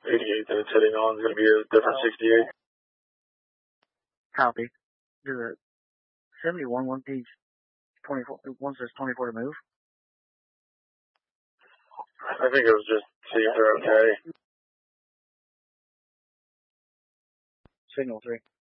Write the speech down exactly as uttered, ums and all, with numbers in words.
eighty-eight that it's heading on is going to be a different sixty-eight. Copy. Do the seventy-one, one page twenty-four, one says twenty-four to move. I think it was just see if they're okay. Signal three.